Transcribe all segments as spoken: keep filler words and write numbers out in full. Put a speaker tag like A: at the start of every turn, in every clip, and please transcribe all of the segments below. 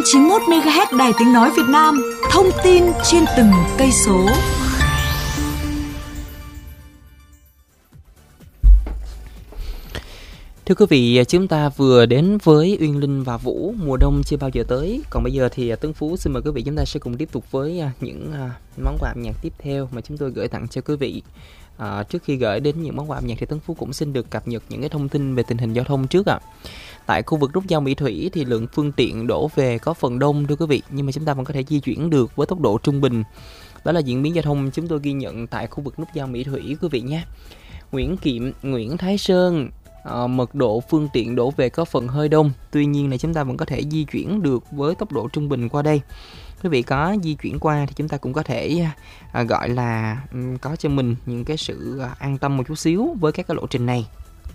A: chín mươi mốt mê ga héc Đài Tiếng nói Việt Nam, thông tin trên từng cây số.
B: Thưa quý vị, chúng ta vừa đến với Uyên Linh và Vũ, mùa đông chưa bao giờ tới. Còn bây giờ thì Tấn Phú xin mời quý vị chúng ta sẽ cùng tiếp tục với những món quà âm nhạc tiếp theo mà chúng tôi gửi tặng cho quý vị. À, trước khi gửi đến những món quà âm nhạc thì Tấn Phú cũng xin được cập nhật những cái thông tin về tình hình giao thông trước ạ. À. Tại khu vực nút giao Mỹ Thủy thì lượng phương tiện đổ về có phần đông thưa quý vị, nhưng mà chúng ta vẫn có thể di chuyển được với tốc độ trung bình. Đó là diễn biến giao thông chúng tôi ghi nhận tại khu vực nút giao Mỹ Thủy quý vị nhé. Nguyễn Kiệm, Nguyễn Thái Sơn, à, mật độ phương tiện đổ về có phần hơi đông, tuy nhiên là chúng ta vẫn có thể di chuyển được với tốc độ trung bình qua đây. Quý vị có di chuyển qua thì chúng ta cũng có thể à, gọi là um, có cho mình những cái sự à, an tâm một chút xíu với các cái lộ trình này.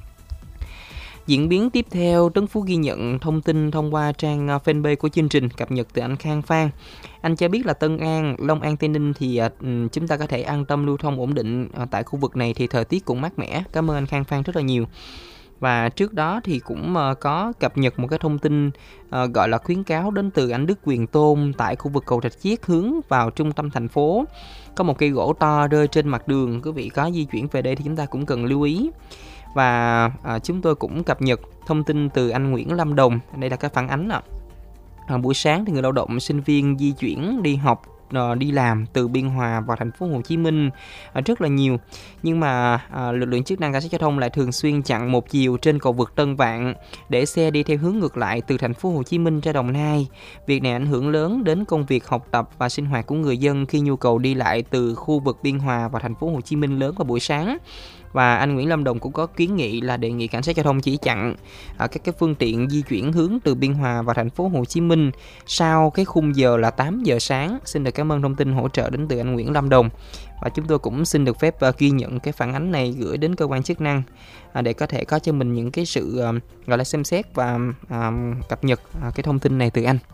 B: Diễn biến tiếp theo, Tấn Phú ghi nhận thông tin thông qua trang fanpage của chương trình cập nhật từ anh Khang Phan. Anh cho biết là Tân An, Long An, Tây Ninh thì uh, chúng ta có thể an tâm lưu thông ổn định. Uh, tại khu vực này thì thời tiết cũng mát mẻ. Cảm ơn anh Khang Phan rất là nhiều. Và trước đó thì cũng uh, có cập nhật một cái thông tin uh, gọi là khuyến cáo đến từ anh Đức Quyền Tôn tại khu vực cầu Rạch Chiếc hướng vào trung tâm thành phố. Có một cây gỗ to rơi trên mặt đường. Quý vị có di chuyển về đây thì chúng ta cũng cần lưu ý. Và à, chúng tôi cũng cập nhật thông tin từ anh Nguyễn Lâm Đồng. Đây là cái phản ánh ạ. À, buổi sáng thì người lao động, sinh viên di chuyển đi học, à, đi làm từ Biên Hòa vào thành phố Hồ Chí Minh à, rất là nhiều. Nhưng mà à, lực lượng chức năng cảnh sát giao thông lại thường xuyên chặn một chiều trên cầu vượt Tân Vạn để xe đi theo hướng ngược lại từ thành phố Hồ Chí Minh ra Đồng Nai. Việc này ảnh hưởng lớn đến công việc học tập và sinh hoạt của người dân khi nhu cầu đi lại từ khu vực Biên Hòa vào thành phố Hồ Chí Minh lớn vào buổi sáng. Và anh Nguyễn Lâm Đồng cũng có kiến nghị là đề nghị cảnh sát giao thông chỉ chặn à, các cái phương tiện di chuyển hướng từ Biên Hòa vào thành phố Hồ Chí Minh sau cái khung giờ là tám giờ sáng. Xin được cảm ơn thông tin hỗ trợ đến từ anh Nguyễn Lâm Đồng. Và chúng tôi cũng xin được phép uh, ghi nhận cái phản ánh này gửi đến cơ quan chức năng à, để có thể có cho mình những cái sự uh, gọi là xem xét và uh, cập nhật uh, cái thông tin này từ anh.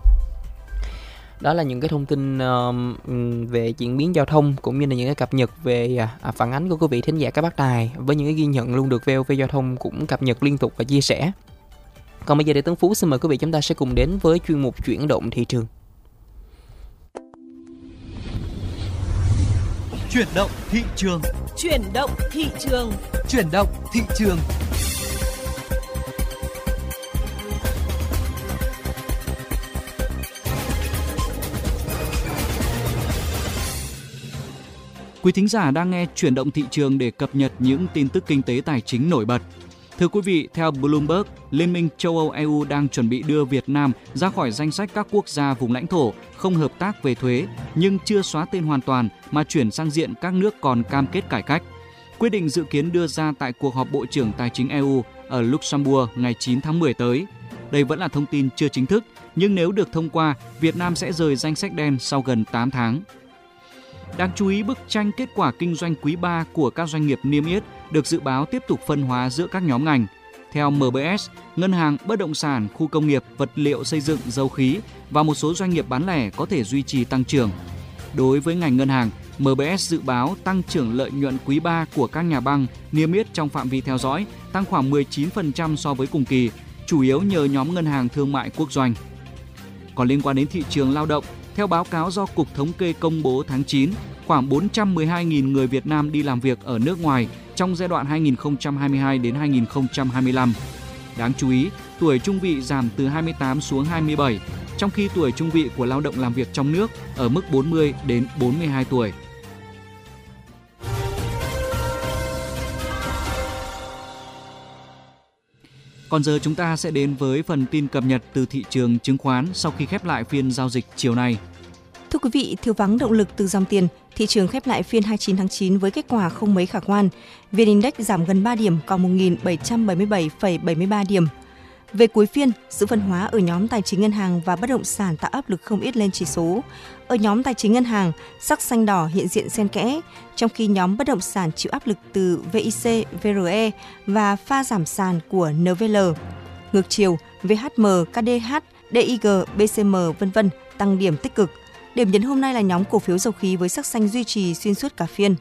B: Đó là những cái thông tin uh, về diễn biến giao thông cũng như là những cái cập nhật về uh, phản ánh của quý vị thính giả các bác đài, với những cái ghi nhận luôn được vê o vê Giao thông cũng cập nhật liên tục và chia sẻ. Còn bây giờ để Tấn Phú xin mời quý vị chúng ta sẽ cùng đến với chuyên mục chuyển động thị trường.
C: Chuyển động thị trường.
D: Chuyển động thị trường.
C: Chuyển động thị trường. Quý thính giả đang nghe Chuyển động thị trường để cập nhật những tin tức kinh tế tài chính nổi bật. Thưa quý vị, theo Bloomberg, Liên minh châu Âu e u đang chuẩn bị đưa Việt Nam ra khỏi danh sách các quốc gia vùng lãnh thổ không hợp tác về thuế, nhưng chưa xóa tên hoàn toàn mà chuyển sang diện các nước còn cam kết cải cách. Quyết định dự kiến đưa ra tại cuộc họp Bộ trưởng Tài chính e u ở Luxembourg ngày chín tháng mười tới. Đây vẫn là thông tin chưa chính thức, nhưng nếu được thông qua, Việt Nam sẽ rời danh sách đen sau gần tám tháng. Đáng chú ý, bức tranh kết quả kinh doanh quý ba của các doanh nghiệp niêm yết được dự báo tiếp tục phân hóa giữa các nhóm ngành. Theo em bê ét, ngân hàng, bất động sản, khu công nghiệp, vật liệu xây dựng, dầu khí và một số doanh nghiệp bán lẻ có thể duy trì tăng trưởng. Đối với ngành ngân hàng, em bê ét dự báo tăng trưởng lợi nhuận quý ba của các nhà băng niêm yết trong phạm vi theo dõi tăng khoảng mười chín phần trăm so với cùng kỳ, chủ yếu nhờ nhóm ngân hàng thương mại quốc doanh. Còn liên quan đến thị trường lao động, theo báo cáo do Cục Thống kê công bố tháng chín, khoảng bốn trăm mười hai nghìn người Việt Nam đi làm việc ở nước ngoài trong giai đoạn hai nghìn không trăm hai mươi hai đến hai nghìn không trăm hai mươi lăm. Đáng chú ý, tuổi trung vị giảm từ hai mươi tám xuống hai mươi bảy, trong khi tuổi trung vị của lao động làm việc trong nước ở mức bốn mươi đến bốn mươi hai tuổi. Còn giờ chúng ta sẽ đến với phần tin cập nhật từ thị trường chứng khoán sau khi khép lại phiên giao dịch chiều nay.
E: Thưa quý vị, thiếu vắng động lực từ dòng tiền, thị trường khép lại phiên hai mươi chín tháng chín với kết quả không mấy khả quan. vê en Index giảm gần ba điểm, còn một nghìn bảy trăm bảy mươi bảy phẩy bảy mươi ba điểm. Về cuối phiên, sự phân hóa ở nhóm tài chính ngân hàng và bất động sản tạo áp lực không ít lên chỉ số. Ở nhóm tài chính ngân hàng, sắc xanh đỏ hiện diện xen kẽ, trong khi nhóm bất động sản chịu áp lực từ vê i xê, vê rờ e và pha giảm sàn của en vê lờ. Ngược chiều, vê hát em, ca đê hát, đê i giê, bê xê em, vân vân tăng điểm tích cực. Điểm nhấn hôm nay là nhóm cổ phiếu dầu khí với sắc xanh duy trì xuyên suốt cả phiên.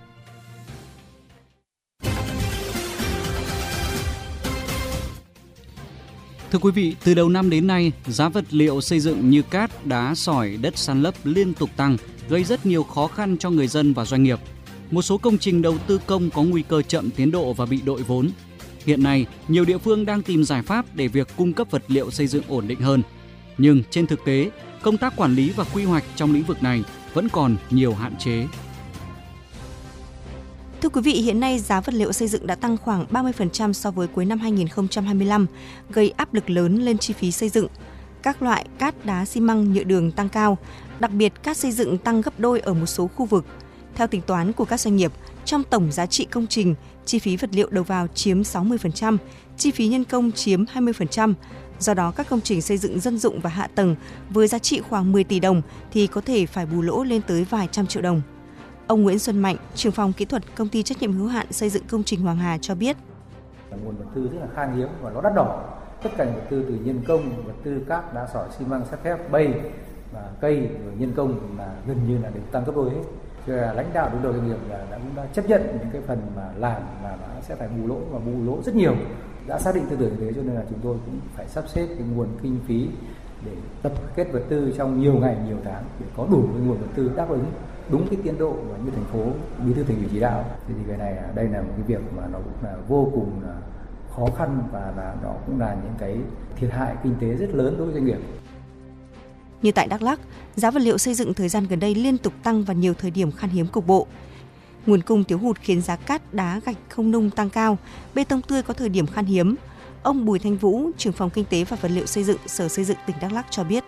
C: Thưa quý vị, từ đầu năm đến nay, giá vật liệu xây dựng như cát, đá, sỏi, đất san lấp liên tục tăng, gây rất nhiều khó khăn cho người dân và doanh nghiệp. Một số công trình đầu tư công có nguy cơ chậm tiến độ và bị đội vốn. Hiện nay, nhiều địa phương đang tìm giải pháp để việc cung cấp vật liệu xây dựng ổn định hơn. Nhưng trên thực tế, công tác quản lý và quy hoạch trong lĩnh vực này vẫn còn nhiều hạn chế.
E: Thưa quý vị, hiện nay giá vật liệu xây dựng đã tăng khoảng ba mươi phần trăm so với cuối năm hai nghìn không trăm hai mươi lăm, gây áp lực lớn lên chi phí xây dựng. Các loại cát, đá, xi măng, nhựa đường tăng cao, đặc biệt cát xây dựng tăng gấp đôi ở một số khu vực. Theo tính toán của các doanh nghiệp, trong tổng giá trị công trình, chi phí vật liệu đầu vào chiếm sáu mươi phần trăm, chi phí nhân công chiếm hai mươi phần trăm. Do đó, các công trình xây dựng dân dụng và hạ tầng với giá trị khoảng mười tỷ đồng thì có thể phải bù lỗ lên tới vài trăm triệu đồng. Ông Nguyễn Xuân Mạnh, trưởng phòng kỹ thuật công ty trách nhiệm hữu hạn xây dựng công trình Hoàng Hà cho biết.
F: Nguồn vật tư rất là khan hiếm và nó đắt đỏ. Tất cả những vật tư từ nhân công, vật tư cát, đá, sỏi, xi măng, sắt thép, bay và cây, rồi nhân công là gần như là đều tăng gấp đôi hết. Cho nên là lãnh đạo đứng đầu doanh nghiệp là đã, đã chấp nhận những cái phần mà làm là nó sẽ phải bù lỗ và bù lỗ rất nhiều. Đã xác định tư tưởng thế cho nên là chúng tôi cũng phải sắp xếp cái nguồn kinh phí để tập kết vật tư trong nhiều ngày, nhiều tháng để có đủ cái nguồn vật tư đáp ứng đúng cái tiến độ mà như thành phố bí thư thành ủy chỉ đạo. Thì cái này đây là một cái việc mà nó cũng là vô cùng là khó khăn và là nó cũng là những cái thiệt hại kinh tế rất lớn đối với doanh nghiệp.
E: Như tại Đắk Lắk, giá vật liệu xây dựng thời gian gần đây liên tục tăng và nhiều thời điểm khan hiếm cục bộ. Nguồn cung thiếu hụt khiến giá cát, đá, gạch không nung tăng cao, bê tông tươi có thời điểm khan hiếm. Ông Bùi Thanh Vũ, trưởng phòng kinh tế và vật liệu xây dựng, Sở Xây dựng tỉnh Đắk Lắk cho biết.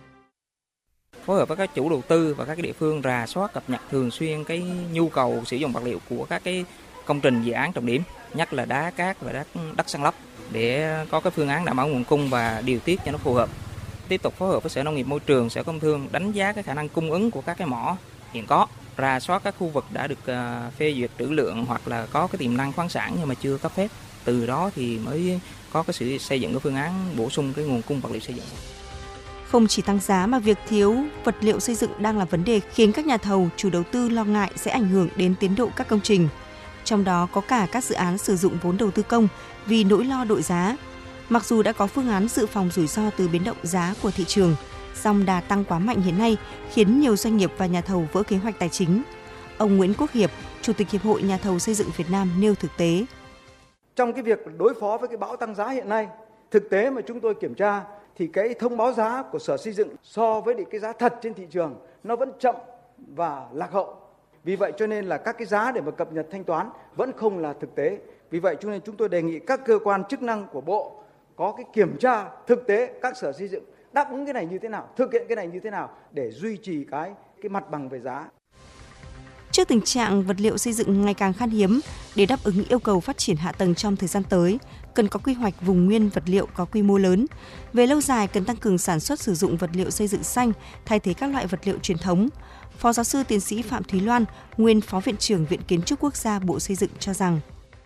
G: Phối hợp với các chủ đầu tư và các địa phương rà soát cập nhật thường xuyên cái nhu cầu sử dụng vật liệu của các cái công trình dự án trọng điểm, nhất là đá, cát và đất đất san lấp để có cái phương án đảm bảo nguồn cung và điều tiết cho nó phù hợp. Tiếp tục phối hợp với Sở Nông nghiệp Môi trường, Sở Công Thương đánh giá cái khả năng cung ứng của các cái mỏ hiện có, rà soát các khu vực đã được phê duyệt trữ lượng hoặc là có cái tiềm năng khoáng sản nhưng mà chưa cấp phép. Từ đó thì mới có cái sự xây dựng cái phương án bổ sung cái nguồn cung vật liệu xây dựng.
E: Không chỉ tăng giá mà việc thiếu vật liệu xây dựng đang là vấn đề khiến các nhà thầu, chủ đầu tư lo ngại sẽ ảnh hưởng đến tiến độ các công trình. Trong đó có cả các dự án sử dụng vốn đầu tư công vì nỗi lo đội giá. Mặc dù đã có phương án dự phòng rủi ro từ biến động giá của thị trường, song đà tăng quá mạnh hiện nay khiến nhiều doanh nghiệp và nhà thầu vỡ kế hoạch tài chính. Ông Nguyễn Quốc Hiệp, Chủ tịch Hiệp hội Nhà thầu xây dựng Việt Nam nêu thực tế.
H: Trong cái việc đối phó với cái bão tăng giá hiện nay, thực tế mà chúng tôi kiểm tra thì cái thông báo giá của Sở Xây dựng so với cái giá thật trên thị trường nó vẫn chậm và lạc hậu. Vì vậy cho nên là các cái giá để mà cập nhật thanh toán vẫn không là thực tế. Vì vậy cho nên chúng tôi đề nghị các cơ quan chức năng của Bộ có cái kiểm tra thực tế các sở xây dựng đáp ứng cái này như thế nào, thực hiện cái này như thế nào để duy trì cái cái mặt bằng về giá.
E: Trước tình trạng vật liệu xây dựng ngày càng khan hiếm, để đáp ứng yêu cầu phát triển hạ tầng trong thời gian tới, cần có quy hoạch vùng nguyên vật liệu có quy mô lớn. Về lâu dài, cần tăng cường sản xuất sử dụng vật liệu xây dựng xanh, thay thế các loại vật liệu truyền thống. Phó giáo sư tiến sĩ Phạm Thúy Loan, nguyên Phó Viện trưởng Viện Kiến trúc Quốc gia Bộ Xây dựng cho rằng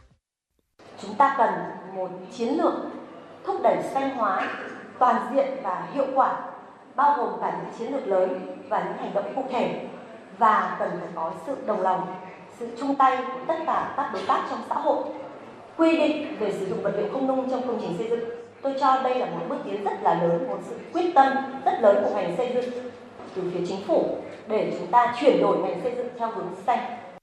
I: chúng ta cần một chiến lược thúc đẩy xanh hóa toàn diện và hiệu quả, bao gồm cả những chiến lược lớn và những hành động cụ thể, và cần phải có sự đồng lòng, sự chung tay của tất cả các đối tác trong xã hội. Quy định về sử dụng vật liệu không nung trong công trình xây dựng, tôi cho đây là một bước tiến rất là lớn, một sự quyết tâm rất lớn của ngành xây dựng từ phía chính phủ để chúng ta chuyển đổi ngành xây dựng theo hướng xanh.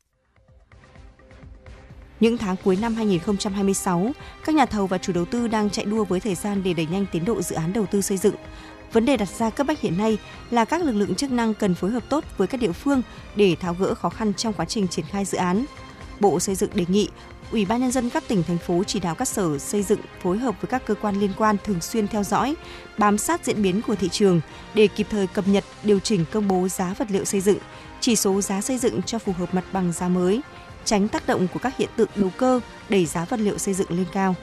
E: Những tháng cuối năm hai không hai sáu, các nhà thầu và chủ đầu tư đang chạy đua với thời gian để đẩy nhanh tiến độ dự án đầu tư xây dựng. Vấn đề đặt ra cấp bách hiện nay là các lực lượng chức năng cần phối hợp tốt với các địa phương để tháo gỡ khó khăn trong quá trình triển khai dự án. Bộ Xây dựng đề nghị Ủy ban Nhân dân các tỉnh, thành phố chỉ đạo các sở xây dựng phối hợp với các cơ quan liên quan thường xuyên theo dõi, bám sát diễn biến của thị trường để kịp thời cập nhật, điều chỉnh công bố giá vật liệu xây dựng, chỉ số giá xây dựng cho phù hợp mặt bằng giá mới, tránh tác động của các hiện tượng đầu cơ đẩy giá vật liệu xây dựng lên cao.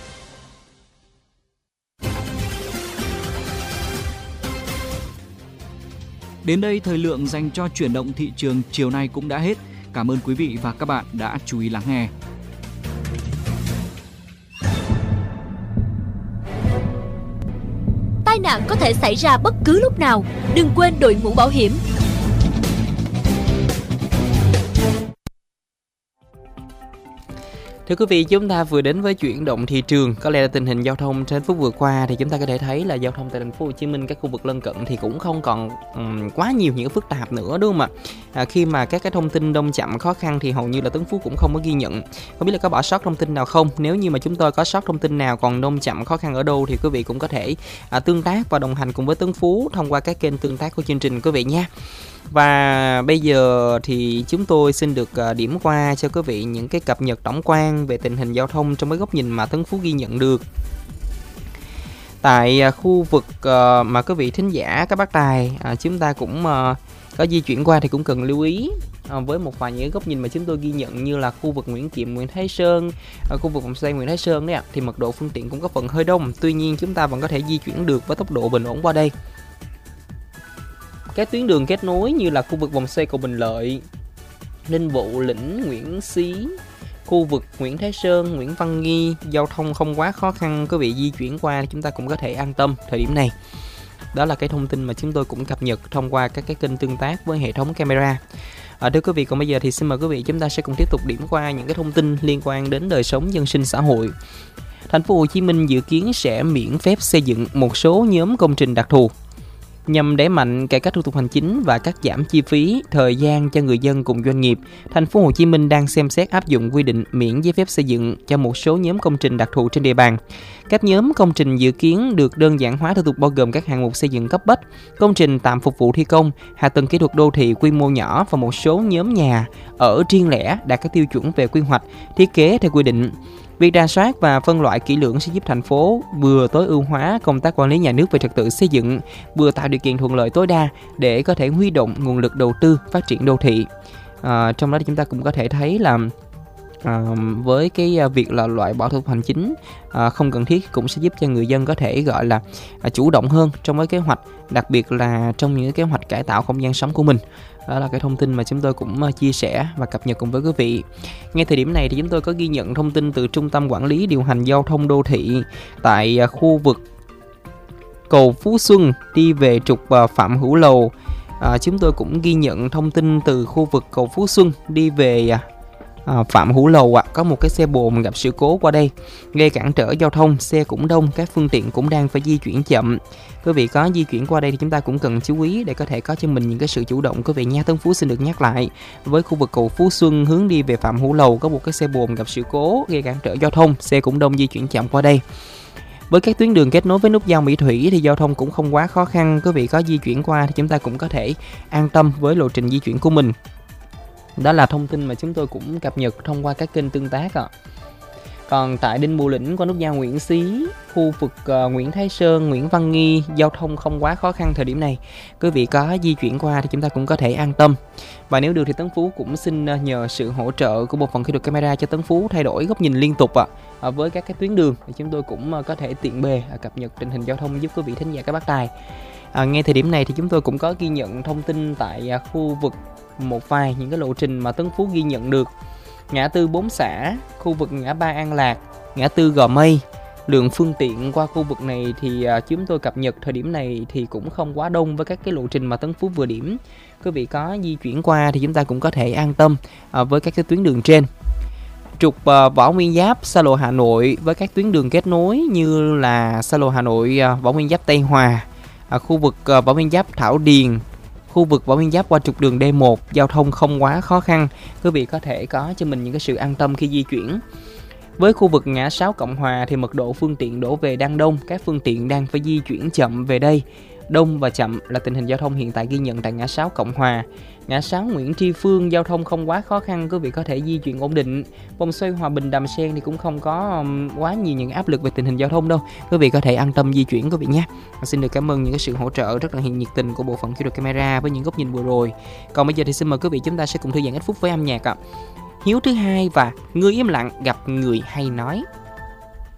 C: Đến đây, thời lượng dành cho chuyển động thị trường chiều nay cũng đã hết. Cảm ơn quý vị và các bạn đã chú ý lắng nghe.
J: Tai nạn có thể xảy ra bất cứ lúc nào. Đừng quên đội mũ bảo hiểm.
B: Thưa quý vị, chúng ta vừa đến với chuyển động thị trường. Có lẽ là tình hình giao thông trên phút vừa qua thì chúng ta có thể thấy là giao thông tại thành phố Hồ Chí Minh, các khu vực lân cận thì cũng không còn um, quá nhiều những phức tạp nữa, đúng không ạ? À, khi mà các cái thông tin đông chậm khó khăn thì hầu như là Tấn Phú cũng không có ghi nhận. Không biết là có bỏ sót thông tin nào không? Nếu như mà chúng tôi có sót thông tin nào còn đông chậm khó khăn ở đâu thì quý vị cũng có thể à, tương tác và đồng hành cùng với Tấn Phú thông qua các kênh tương tác của chương trình quý vị nha. Và bây giờ thì chúng tôi xin được điểm qua cho quý vị những cái cập nhật tổng quan về tình hình giao thông trong cái góc nhìn mà Tấn Phú ghi nhận được. Tại khu vực mà quý vị thính giả các bác tài chúng ta cũng có di chuyển qua thì cũng cần lưu ý với một vài những góc nhìn mà chúng tôi ghi nhận, như là khu vực Nguyễn Kiệm, Nguyễn Thái Sơn, khu vực vòng xoay Nguyễn Thái Sơn đấy ạ, thì mật độ phương tiện cũng có phần hơi đông. Tuy nhiên chúng ta vẫn có thể di chuyển được với tốc độ bình ổn qua đây. Các tuyến đường kết nối như là khu vực vòng xoay cầu Bình Lợi, Ninh Vụ, Lĩnh, Nguyễn Xí, khu vực Nguyễn Thái Sơn, Nguyễn Văn Nghi, giao thông không quá khó khăn, quý vị di chuyển qua chúng ta cũng có thể an tâm thời điểm này. Đó là cái thông tin mà chúng tôi cũng cập nhật thông qua các cái kênh tương tác với hệ thống camera. À, thưa quý vị, còn bây giờ thì xin mời quý vị chúng ta sẽ cùng tiếp tục điểm qua những cái thông tin liên quan đến đời sống dân sinh xã hội. Thành phố Hồ Chí Minh dự kiến sẽ miễn phép xây dựng một số nhóm công trình đặc thù nhằm đẩy mạnh cải cách thủ tục hành chính và cắt giảm chi phí, thời gian cho người dân cùng doanh nghiệp. Thành phố Hồ Chí Minh đang xem xét áp dụng quy định miễn giấy phép xây dựng cho một số nhóm công trình đặc thù trên địa bàn. Các nhóm công trình dự kiến được đơn giản hóa thủ tục bao gồm các hạng mục xây dựng cấp bách, công trình tạm phục vụ thi công, hạ tầng kỹ thuật đô thị quy mô nhỏ và một số nhóm nhà ở riêng lẻ đạt các tiêu chuẩn về quy hoạch, thiết kế theo quy định. Việc rà soát và phân loại kỹ lưỡng sẽ giúp thành phố vừa tối ưu hóa công tác quản lý nhà nước về trật tự xây dựng, vừa tạo điều kiện thuận lợi tối đa để có thể huy động nguồn lực đầu tư phát triển đô thị. À, trong đó thì chúng ta cũng có thể thấy là À, với cái việc là loại bỏ thủ tục hành chính à, không cần thiết cũng sẽ giúp cho người dân có thể gọi là à, chủ động hơn trong cái kế hoạch, đặc biệt là trong những kế hoạch cải tạo không gian sống của mình. Đó là cái thông tin mà chúng tôi cũng uh, chia sẻ và cập nhật cùng với quý vị. Ngay thời điểm này thì chúng tôi có ghi nhận thông tin từ Trung tâm Quản lý Điều hành Giao thông Đô thị tại uh, khu vực cầu Phú Xuân đi về trục uh, Phạm Hữu Lầu. À, chúng tôi cũng ghi nhận thông tin từ khu vực cầu Phú Xuân đi về uh, À, Phạm Hữu Lầu ạ, à, có một cái xe bồn gặp sự cố qua đây gây cản trở giao thông, xe cũng đông, các phương tiện cũng đang phải di chuyển chậm. Quý vị có di chuyển qua đây thì chúng ta cũng cần chú ý để có thể có cho mình những cái sự chủ động. Quý vị nha, Tấn Phú xin được nhắc lại, với khu vực cầu Phú Xuân hướng đi về Phạm Hữu Lầu có một cái xe bồn gặp sự cố gây cản trở giao thông, xe cũng đông, di chuyển chậm qua đây. Với các tuyến đường kết nối với nút giao Mỹ Thủy thì giao thông cũng không quá khó khăn. Quý vị có di chuyển qua thì chúng ta cũng có thể an tâm với lộ trình di chuyển của mình. Đó là thông tin mà chúng tôi cũng cập nhật thông qua các kênh tương tác ạ. Còn tại Đinh Bộ Lĩnh qua nút giao Nguyễn Xí, khu vực uh, Nguyễn Thái Sơn, Nguyễn Văn Nghi, giao thông không quá khó khăn thời điểm này. Quý vị có di chuyển qua thì chúng ta cũng có thể an tâm. Và nếu được thì Tấn Phú cũng xin uh, nhờ sự hỗ trợ của bộ phận kỹ thuật camera cho Tấn Phú thay đổi góc nhìn liên tục ạ. Uh, với các cái tuyến đường thì chúng tôi cũng uh, có thể tiện bề uh, cập nhật tình hình giao thông giúp quý vị thính giả các bác tài. À, ngay thời điểm này thì chúng tôi cũng có ghi nhận thông tin tại uh, khu vực một vài những cái lộ trình mà Tấn Phú ghi nhận được. Ngã tư Bốn Xã, khu vực ngã ba An Lạc, ngã tư Gò Mây, lượng phương tiện qua khu vực này thì uh, chúng tôi cập nhật thời điểm này thì cũng không quá đông với các cái lộ trình mà Tấn Phú vừa điểm. Quý vị có di chuyển qua thì chúng ta cũng có thể an tâm uh, với các cái tuyến đường trên. Trục uh, Võ Nguyên Giáp, xa lộ Hà Nội với các tuyến đường kết nối như là xa lộ Hà Nội, uh, Võ Nguyên Giáp Tây Hòa, uh, khu vực uh, Võ Nguyên Giáp Thảo Điền, khu vực Võ Nguyên Giáp qua trục đường D một, giao thông không quá khó khăn. Quý vị có thể có cho mình những cái sự an tâm khi di chuyển. Với khu vực ngã sáu Cộng Hòa thì mật độ phương tiện đổ về đang đông, các phương tiện đang phải di chuyển chậm về đây. Đông và chậm là tình hình giao thông hiện tại ghi nhận tại ngã sáu Cộng Hòa. Ngã sáu Nguyễn Tri Phương giao thông không quá khó khăn, quý vị có thể di chuyển ổn định. Vòng xoay Hòa Bình Đàm Sen thì cũng không có um, quá nhiều những áp lực về tình hình giao thông đâu. Quý vị có thể an tâm di chuyển quý vị nhé. Xin được cảm ơn những cái sự hỗ trợ rất là hiện nhiệt tình của bộ phận kỹ thuật camera với những góc nhìn vừa rồi. Còn bây giờ thì xin mời quý vị chúng ta sẽ cùng thư giãn ít phút với âm nhạc ạ. Hiếu thứ hai và Người im lặng gặp người hay nói.